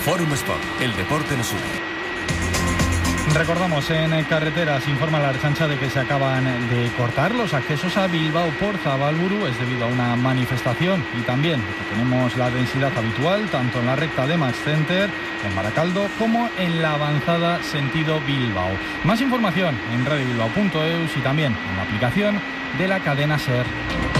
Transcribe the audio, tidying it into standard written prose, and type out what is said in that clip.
Fórum Sport, el deporte nos une. Recordamos, en carreteras informa la Ertzaintza de que se acaban de cortar los accesos a Bilbao por Zabalburu, es debido a una manifestación, y también que tenemos la densidad habitual tanto en la recta de Max Center, en Baracaldo, como en la avanzada sentido Bilbao. Más información en radiobilbao.eus y también en la aplicación de la cadena SER.